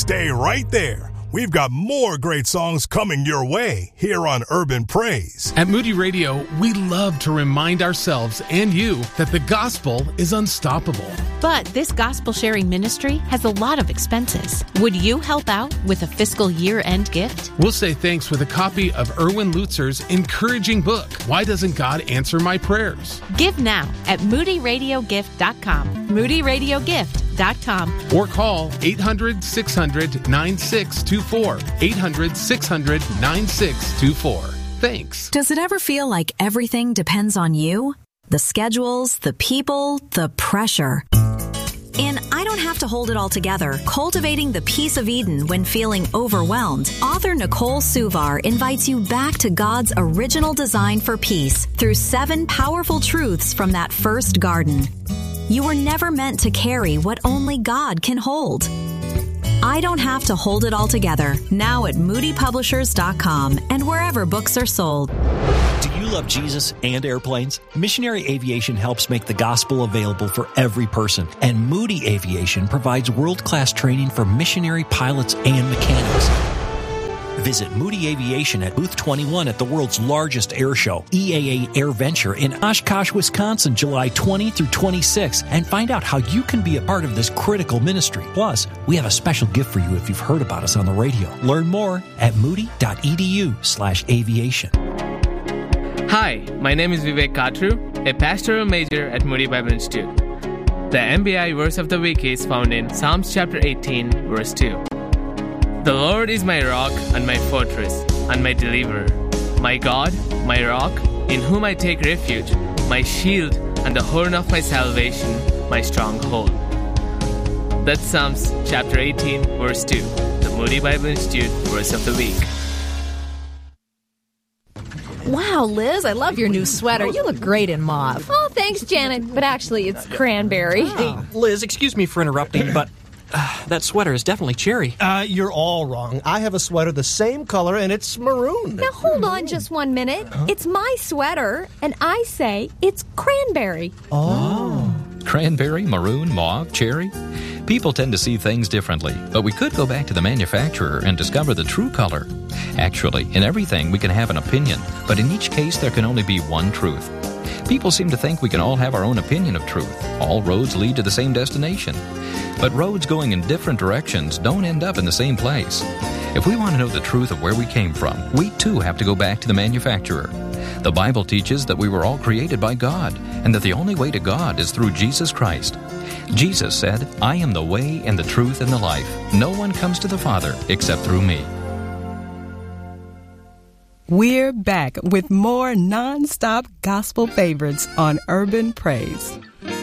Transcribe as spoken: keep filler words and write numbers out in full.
Stay right there. We've got more great songs coming your way here on Urban Praise. At Moody Radio, we love to remind ourselves and you that the gospel is unstoppable. But this gospel sharing ministry has a lot of expenses. Would you help out with a fiscal year-end gift? We'll say thanks with a copy of Erwin Lutzer's encouraging book, Why Doesn't God Answer My Prayers? Give now at moody radio gift dot com. moody radio gift dot com. Or call eight hundred, six hundred, nine six two four. eight hundred, six hundred, nine six two four. Thanks. Does it ever feel like everything depends on you? The schedules, the people, the pressure. In I Don't Have to Hold It All Together, Cultivating the Peace of Eden When Feeling Overwhelmed, author Nicole Suvar invites you back to God's original design for peace through seven powerful truths from that first garden. You were never meant to carry what only God can hold. I Don't Have to Hold It All Together, now at moody publishers dot com and wherever books are sold. Do you love Jesus and airplanes? Missionary Aviation helps make the gospel available for every person, and Moody Aviation provides world-class training for missionary pilots and mechanics. Visit Moody Aviation at Booth twenty-one at the world's largest air show, E A A Air Venture in Oshkosh, Wisconsin, July twentieth through twenty-sixth, and find out how you can be a part of this critical ministry. Plus, we have a special gift for you if you've heard about us on the radio. Learn more at moody.edu slash aviation. Hi, my name is Vivek Katru, a pastoral major at Moody Bible Institute. The M B I verse of the week is found in Psalms chapter eighteen, verse two. The Lord is my rock and my fortress and my deliverer, my God, my rock, in whom I take refuge, my shield and the horn of my salvation, my stronghold. That's Psalms chapter eighteen, verse two, the Moody Bible Institute verse of the week. Wow, Liz, I love your new sweater. You look great in mauve. Oh, thanks, Janet. But actually, it's cranberry. Hey, Liz, excuse me for interrupting, but uh, that sweater is definitely cherry. Uh, you're all wrong. I have a sweater the same color, and it's maroon. Now, hold on just one minute. Huh? It's my sweater, and I say it's cranberry. Oh. Cranberry, maroon, mauve, cherry. People tend to see things differently, but we could go back to the manufacturer and discover the true color. Actually, in everything we can have an opinion, but in each case there can only be one truth. People seem to think we can all have our own opinion of truth. All roads lead to the same destination. But roads going in different directions don't end up in the same place. If we want to know the truth of where we came from, we too have to go back to the manufacturer. The Bible teaches that we were all created by God, and that the only way to God is through Jesus Christ. Jesus said, I am the way and the truth and the life. No one comes to the Father except through me. We're back with more non-stop gospel favorites on Urban Praise.